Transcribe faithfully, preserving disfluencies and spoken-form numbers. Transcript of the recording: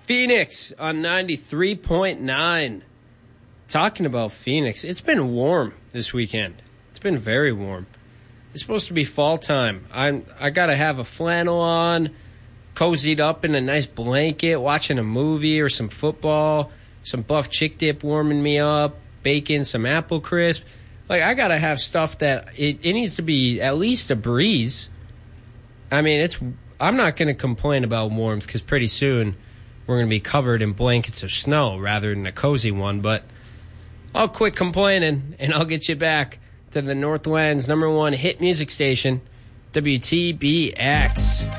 Phoenix on ninety-three point nine. Talking about Phoenix, it's been warm this weekend. It's been very warm. It's supposed to be fall time. I'm, I got to have a flannel on, cozied up in a nice blanket, watching a movie or some football, some buff chick dip warming me up, bacon, some apple crisp. Like, I got to have stuff that it, it needs to be at least a breeze. I mean, it's. I'm not going to complain about warmth because pretty soon we're going to be covered in blankets of snow rather than a cozy one. But I'll quit complaining, and I'll get you back to the Northland's number one hit music station, W T B X.